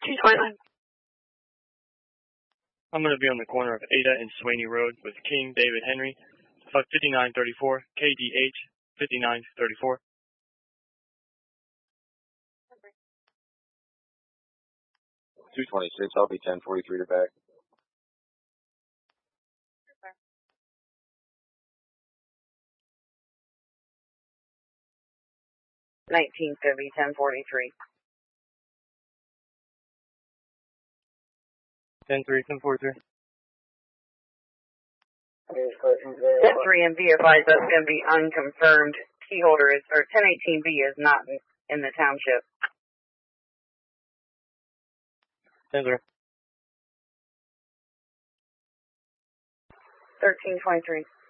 1329. I'm going to be on the corner of Ada and Swaney Road with King David Henry, 5934, KDH 5934. $226, I'll be 1043 to back. $19.50, 1043. 10-3, 10-4-3. 10-3 and B advised that's going to be unconfirmed. Key holder is, or 1018B is not in the township. 10-3. 1323.